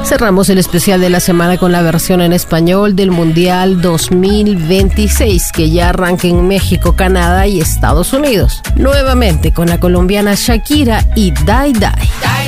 Cerramos el especial de la semana con la versión en español del Mundial 2026, que ya arranca en México, Canadá y Estados Unidos. Nuevamente con la colombiana Shakira y Die Die.